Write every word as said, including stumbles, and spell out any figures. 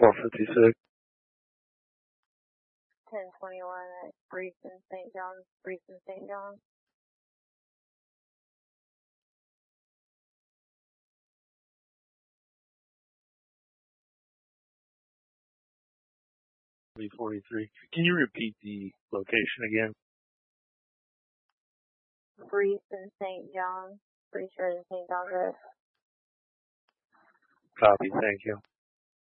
four fifty-six. ten twenty-one at Breeston, Saint John's, Breeston, Saint John's. three forty-three. Can you repeat the location again? Breeston, Saint John's, Breeston, Saint John's Road. Copy, thank you.